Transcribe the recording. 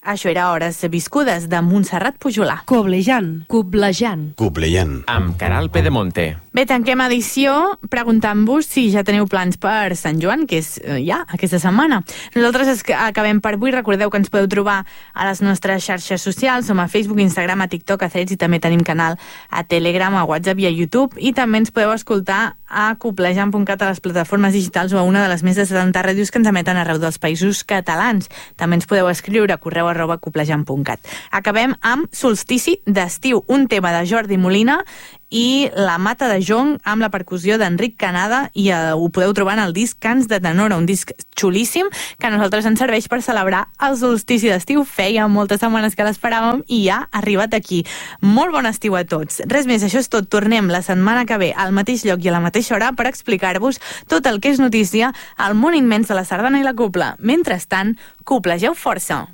Això era Hores viscudes, de Montserrat Pujolà. Coblejant. Amb Caral Pedemonte. Bé, tanquem edició preguntant-vos si ja teniu plans per Sant Joan, que és ja aquesta setmana. Nosaltres acabem per avui. Recordeu que ens podeu trobar a les nostres xarxes socials. Som a Facebook, Instagram, a TikTok, a Threads, i també tenim canal a Telegram, a WhatsApp i a YouTube. I també ens podeu escoltar a coblejant.cat, a les plataformes digitals o a una de les més de 70 ràdios que ens emeten arreu dels Països Catalans. També ens podeu escriure a correu@coblejant.cat. Acabem amb Solstici d'estiu, un tema de Jordi Molina i La Mata de Jonc amb la percussió d'Enric Canada, i ho podeu trobar en el disc Cants de Tenora, un disc xulíssim que a nosaltres ens serveix per celebrar el solstici d'estiu. Feia moltes setmanes que l'esperàvem i ja ha arribat aquí. Molt bon estiu a tots. Res més, això és tot. Tornem la setmana que ve al mateix lloc i a la mateixa hora per explicar-vos tot el que és notícia al món immens de la sardana i la cobla. Mentrestant, coblegeu força.